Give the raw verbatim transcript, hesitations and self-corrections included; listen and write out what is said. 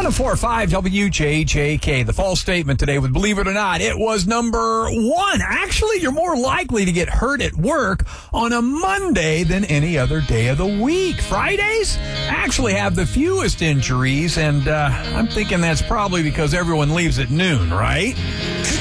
oh four point five W J J K. The false statement today with Believe It or Not, it was number one. Actually, you're more likely to get hurt at work on a Monday than any other day of the week. Fridays actually have the fewest injuries, and uh, I'm thinking that's probably because everyone leaves at noon, right?